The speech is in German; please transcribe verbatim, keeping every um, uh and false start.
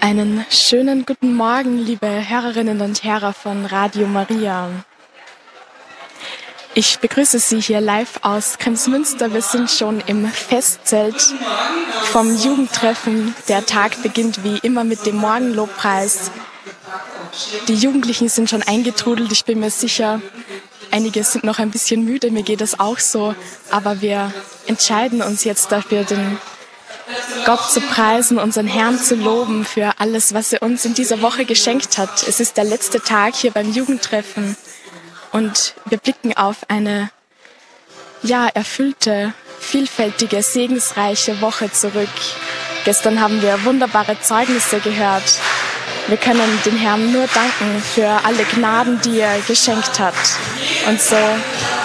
Einen schönen guten Morgen, liebe Hörerinnen und Hörer von Radio Maria. Ich begrüße Sie hier live aus Kremsmünster. Wir sind schon im Festzelt vom Jugendtreffen. Der Tag beginnt wie immer mit dem Morgenlobpreis. Die Jugendlichen sind schon eingetrudelt. Ich bin mir sicher, einige sind noch ein bisschen müde. Mir geht es auch so. Aber wir entscheiden uns jetzt dafür, den Gott zu preisen, unseren Herrn zu loben für alles, was er uns in dieser Woche geschenkt hat. Es ist der letzte Tag hier beim Jugendtreffen und wir blicken auf eine ja, erfüllte, vielfältige, segensreiche Woche zurück. Gestern haben wir wunderbare Zeugnisse gehört. Wir können den Herrn nur danken für alle Gnaden, die er geschenkt hat. Und so